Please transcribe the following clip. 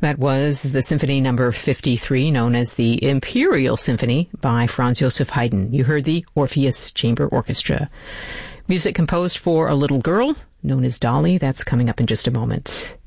That was the Symphony Number 53, known as the Imperial Symphony by Franz Joseph Haydn. You heard the Orpheus Chamber Orchestra. Music composed for a little girl known as Dolly. That's coming up in just a moment.